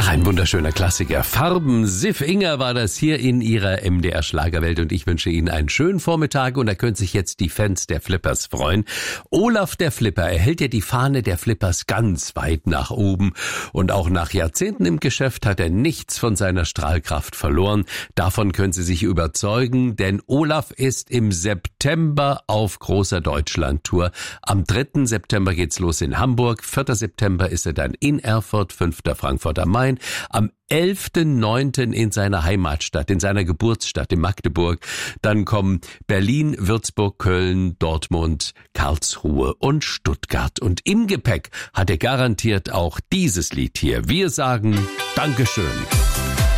Ein wunderschöner Klassiker. Farben. Sif Inger war das hier in ihrer MDR Schlagerwelt und ich wünsche Ihnen einen schönen Vormittag und da können sich jetzt die Fans der Flippers freuen. Olaf der Flipper erhält ja die Fahne der Flippers ganz weit nach oben und auch nach Jahrzehnten im Geschäft hat er nichts von seiner Strahlkraft verloren. Davon können Sie sich überzeugen, denn Olaf ist im September auf großer Deutschlandtour. Am 3. September geht's los in Hamburg, 4. September ist er dann in Erfurt, 5. Frankfurt am Main. Am 11.9. in seiner Heimatstadt, in seiner Geburtsstadt in Magdeburg. Dann kommen Berlin, Würzburg, Köln, Dortmund, Karlsruhe und Stuttgart. Und im Gepäck hat er garantiert auch dieses Lied hier. Wir sagen Dankeschön.